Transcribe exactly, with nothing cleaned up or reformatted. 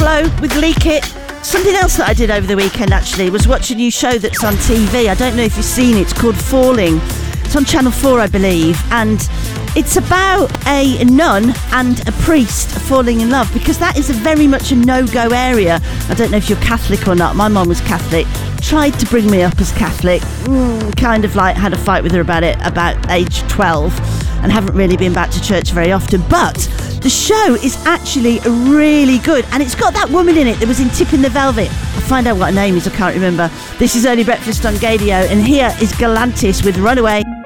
Flow with Leak It. Something else that I did over the weekend actually was watch a new show that's on T V. I don't know if you've seen it. It's called Falling. It's on Channel four, I believe, and it's about a nun and a priest falling in love, because that is a very much a no-go area. I don't know if you're Catholic or not. My mum was Catholic, tried to bring me up as Catholic, mm, kind of like had a fight with her about it about age twelve, and haven't really been back to church very often. But the show is actually really good, and it's got that woman in it that was in Tipping the Velvet. I'll find out what her name is, I can't remember. This is Early Breakfast on Gadio, and here is Galantis with Runaway.